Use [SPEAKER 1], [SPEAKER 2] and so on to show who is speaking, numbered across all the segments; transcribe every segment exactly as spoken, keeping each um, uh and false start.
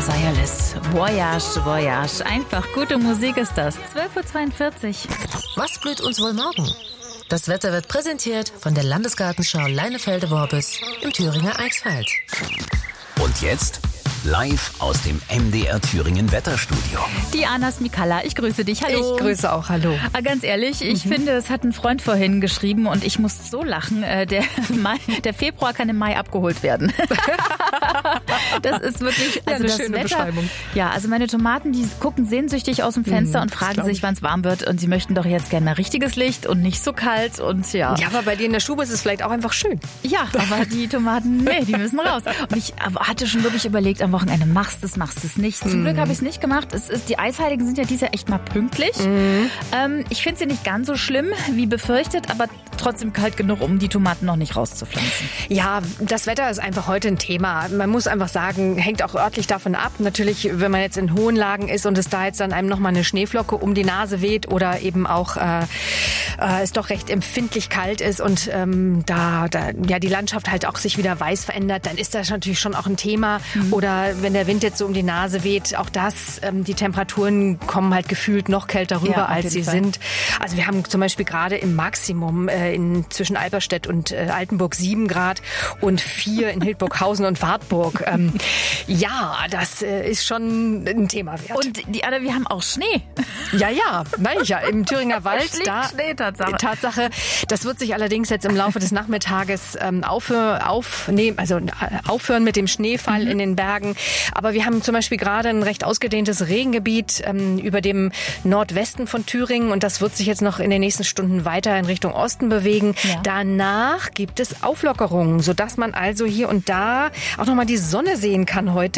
[SPEAKER 1] Sayerles. Voyage, Voyage. Einfach gute Musik ist das. zwölf Uhr zweiundvierzig.
[SPEAKER 2] Was blüht uns wohl morgen? Das Wetter wird präsentiert von der Landesgartenschau Leinefelde-Worbis im Thüringer Eichsfeld.
[SPEAKER 3] Und jetzt live aus dem M D R Thüringen Wetterstudio.
[SPEAKER 1] Die Anna Smikalla, ich grüße dich. Hallo.
[SPEAKER 4] Ich grüße auch, hallo.
[SPEAKER 1] Ah, ganz ehrlich, ich mhm. finde, es hat ein Freund vorhin geschrieben und ich muss so lachen. Äh, der, Mai, der Februar kann im Mai abgeholt werden. Das ist wirklich also
[SPEAKER 4] ja, eine
[SPEAKER 1] das
[SPEAKER 4] schöne
[SPEAKER 1] Wetter,
[SPEAKER 4] Beschreibung.
[SPEAKER 1] Ja, also meine Tomaten, die gucken sehnsüchtig aus dem Fenster mhm, und fragen sich, wann es warm wird. Und sie möchten doch jetzt gerne mal richtiges Licht und nicht so kalt. Und ja.
[SPEAKER 4] Ja, aber bei dir in der Stube ist es vielleicht auch einfach schön.
[SPEAKER 1] Ja, aber die Tomaten, nee, die müssen raus. Und ich hatte schon wirklich überlegt, am Wochenende machst du es, machst du es nicht. Zum mhm. Glück habe ich es nicht gemacht. Es ist, die Eisheiligen sind ja dieses Jahr echt mal pünktlich. Mhm. Ähm, ich finde sie nicht ganz so schlimm wie befürchtet, aber trotzdem kalt genug, um die Tomaten noch nicht rauszupflanzen.
[SPEAKER 4] Ja, das Wetter ist einfach heute ein Thema. Man muss einfach sagen, hängt auch örtlich davon ab. Natürlich, wenn man jetzt in hohen Lagen ist und es da jetzt dann einem nochmal eine Schneeflocke um die Nase weht oder eben auch äh, äh, es doch recht empfindlich kalt ist und ähm, da, da ja die Landschaft halt auch sich wieder weiß verändert, dann ist das natürlich schon auch ein Thema. Mhm. Oder wenn der Wind jetzt so um die Nase weht, auch das, ähm, die Temperaturen kommen halt gefühlt noch kälter rüber, ja, als sie Fall. sind. Also wir haben zum Beispiel gerade im Maximum äh, in, zwischen Alberstedt und äh, Altenburg sieben Grad und vier in Hildburghausen und Wartburg. Ähm, ja, das äh, ist schon ein Thema wert.
[SPEAKER 1] Und die Anna, wir haben auch Schnee.
[SPEAKER 4] Ja, ja, meine ich ja. Im Thüringer Wald, da
[SPEAKER 1] Schnee, Tatsache.
[SPEAKER 4] Tatsache. Das wird sich allerdings jetzt im Laufe des Nachmittages ähm, aufhör, aufnehmen, also äh, aufhören mit dem Schneefall mhm. in den Bergen. Aber wir haben zum Beispiel gerade ein recht ausgedehntes Regengebiet ähm, über dem Nordwesten von Thüringen und das wird sich jetzt noch in den nächsten Stunden weiter in Richtung Osten bewegen. Ja. Danach gibt es Auflockerungen, sodass man also hier und da auch nochmal die Sonne sehen kann heute.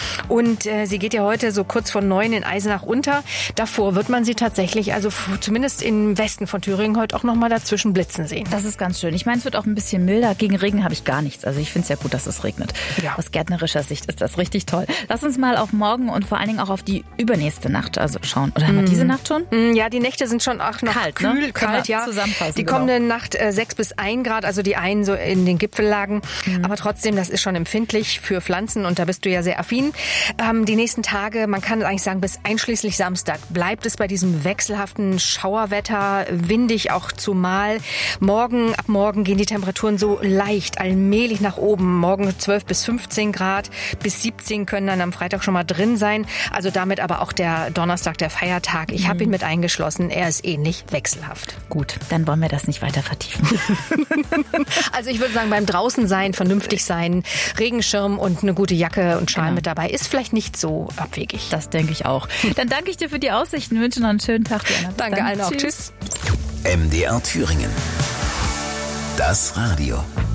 [SPEAKER 4] Und äh, sie geht ja heute so kurz vor neun in Eisenach unter. Davor wird man sie tatsächlich, also zumindest im Westen von Thüringen, heute auch nochmal dazwischen blitzen sehen.
[SPEAKER 1] Das ist ganz schön. Ich meine, es wird auch ein bisschen milder. Gegen Regen habe ich gar nichts. Also ich finde es ja gut, dass es regnet. Ja. Aus gärtnerischer Sicht ist das richtig toll. Lass uns mal auf morgen und vor allen Dingen auch auf die übernächste Nacht also schauen. Oder haben wir diese Nacht schon?
[SPEAKER 4] Ja, die Nächte sind schon auch noch
[SPEAKER 1] kalt,
[SPEAKER 4] kühl,
[SPEAKER 1] ne?
[SPEAKER 4] kalt, ja.
[SPEAKER 1] Zusammenfassen,
[SPEAKER 4] die
[SPEAKER 1] genau.
[SPEAKER 4] kommende Nacht äh, sechs bis ein Grad, also die einen so in den Gipfellagen. Mhm. Aber trotzdem, das ist schon empfindlich für Pflanzen und da bist du ja sehr affin. Ähm, die nächsten Tage, man kann eigentlich sagen, bis einschließlich Samstag bleibt es bei diesem wechselhaften Schauerwetter, windig auch zumal. Morgen, ab morgen gehen die Temperaturen so leicht, allmählich nach oben. Morgen zwölf bis fünfzehn Grad, bis siebzehn können dann am Freitag schon mal drin sein. Also damit aber auch der Donnerstag, der Feiertag. Ich habe ihn mit eingeschlossen. Er ist ähnlich wechselhaft.
[SPEAKER 1] Gut, dann wollen wir das nicht weiter vertiefen.
[SPEAKER 4] Also ich würde sagen, beim draußen sein, vernünftig sein, Regenschirm und eine gute Jacke und Schal genau. mit dabei ist vielleicht nicht so abwegig.
[SPEAKER 1] Das denke ich auch. Dann danke ich dir für die Aussichten. Wünsche noch einen schönen Tag. Diana. Bis
[SPEAKER 4] danke
[SPEAKER 1] dann.
[SPEAKER 4] allen auch.
[SPEAKER 1] Tschüss.
[SPEAKER 4] Tschüss.
[SPEAKER 3] M D R Thüringen. Das Radio.